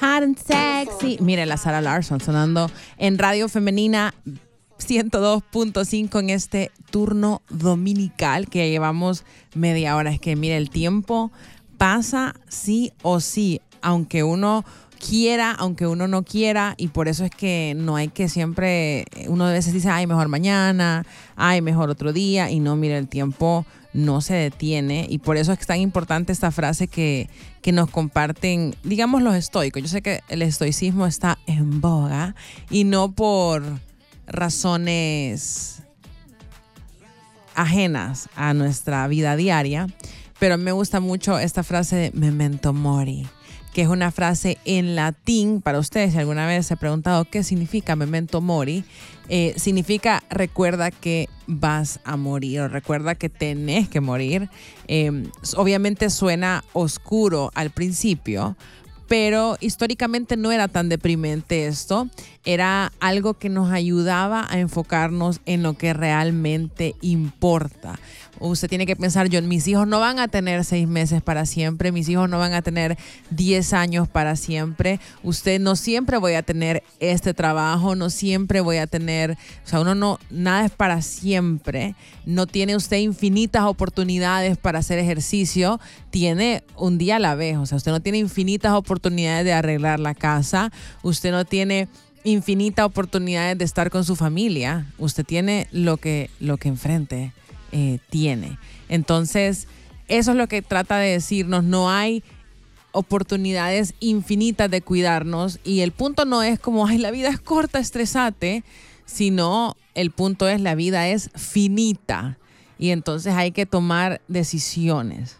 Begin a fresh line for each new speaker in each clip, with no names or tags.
Hot and sexy. Mire, la Sarah Larson sonando en Radio Femenina 102.5 en este turno dominical que ya llevamos media hora. Es que mire, el tiempo pasa sí o sí, aunque uno quiera, aunque uno no quiera, y por eso es que no hay que siempre, uno a veces dice, ay, mejor mañana, ay, mejor otro día, y no, mire, el tiempo no se detiene, y por eso es tan importante esta frase que nos comparten, digamos, los estoicos. Yo sé que el estoicismo está en boga, y no por razones ajenas a nuestra vida diaria, pero me gusta mucho esta frase de memento mori, que es una frase en latín. Para ustedes, si alguna vez se ha preguntado qué significa memento mori, significa recuerda que vas a morir o recuerda que tenés que morir. Obviamente suena oscuro al principio, pero históricamente no era tan deprimente esto. Era algo que nos ayudaba a enfocarnos en lo que realmente importa. Usted tiene que pensar, mis hijos no van a tener 6 meses para siempre, mis hijos no van a tener 10 años para siempre, usted no siempre voy a tener este trabajo, no siempre voy a tener, nada es para siempre, no tiene usted infinitas oportunidades para hacer ejercicio, tiene un día a la vez, usted no tiene infinitas oportunidades de arreglar la casa, usted no tiene infinitas oportunidades de estar con su familia, usted tiene lo que enfrente tiene. Entonces, eso es lo que trata de decirnos. No hay oportunidades infinitas de cuidarnos, y el punto no es como, ay, la vida es corta, estresate, sino el punto es, la vida es finita, y entonces hay que tomar decisiones.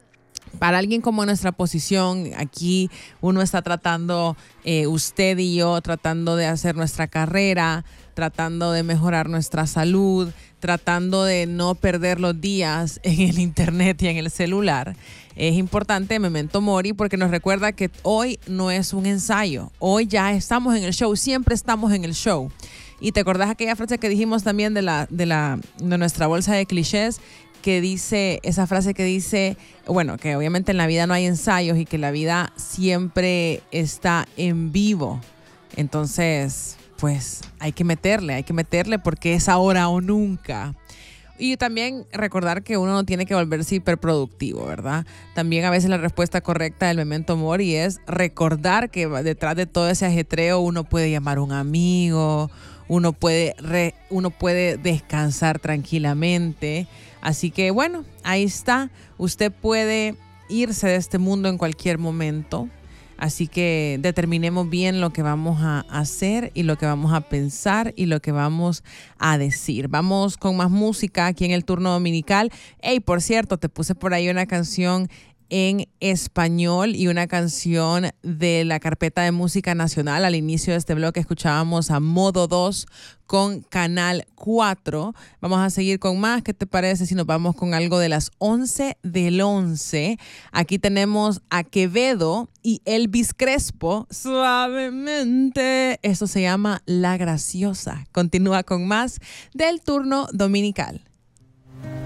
Para alguien como en nuestra posición, aquí uno está tratando, usted y yo, tratando de hacer nuestra carrera, tratando de mejorar nuestra salud, tratando de no perder los días en el internet y en el celular. Es importante memento mori porque nos recuerda que hoy no es un ensayo, hoy ya estamos en el show, siempre estamos en el show. Y te acordás aquella frase que dijimos también de nuestra bolsa de clichés, que dice, esa frase que dice, bueno, que obviamente en la vida no hay ensayos y que la vida siempre está en vivo. Entonces, pues hay que meterle porque es ahora o nunca. Y también recordar que uno no tiene que volverse hiperproductivo, ¿verdad? También a veces la respuesta correcta del memento mori es recordar que detrás de todo ese ajetreo uno puede llamar a un amigo, uno puede descansar tranquilamente. Así que bueno, ahí está. Usted puede irse de este mundo en cualquier momento. Así que determinemos bien lo que vamos a hacer y lo que vamos a pensar y lo que vamos a decir. Vamos con más música aquí en el turno dominical. Hey, por cierto, te puse por ahí una canción en español y una canción de la carpeta de música nacional. Al inicio de este bloque escuchábamos a Modo 2 con Canal 4. Vamos a seguir con más. ¿Qué te parece si nos vamos con algo de las 11 del 11? Aquí tenemos a Quevedo y Elvis Crespo, Suavemente. Esto se llama La Graciosa. Continúa con más del turno dominical.